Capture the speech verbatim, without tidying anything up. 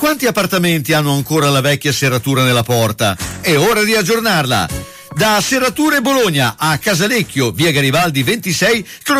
quanti appartamenti hanno ancora la vecchia serratura nella porta? È ora di aggiornarla. Da Serrature Bologna a Casalecchio, via Garibaldi ventisei,